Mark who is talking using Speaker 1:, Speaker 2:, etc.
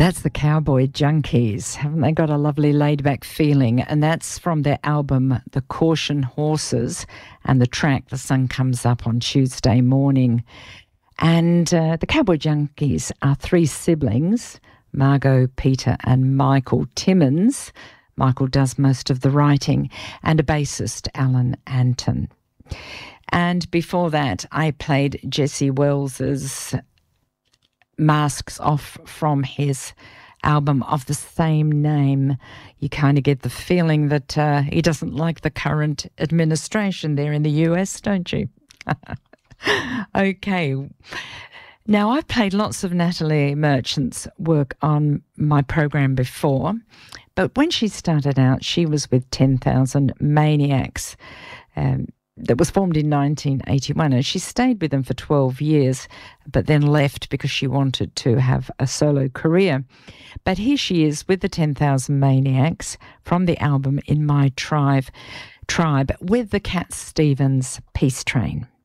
Speaker 1: That's the Cowboy Junkies. Haven't they got a lovely laid-back feeling? And that's from their album, The Caution Horses, and the track, The Sun Comes Up on Tuesday Morning. And the Cowboy Junkies are three siblings, Margot, Peter and Michael Timmins. Michael does most of the writing, and a bassist, Alan Anton. And before that, I played Jesse Wells's Masks Off from his album of the same name. You kind of get the feeling that he doesn't like the current administration there in the US, don't you? Okay. Now, I've played lots of Natalie Merchant's work on my program before, but when she started out, she was with 10,000 Maniacs. That was formed in 1981, and she stayed with them for 12 years, but then left because she wanted to have a solo career. But here she is with the 10,000 Maniacs from the album In My Tribe with the Cat Stevens Peace Train.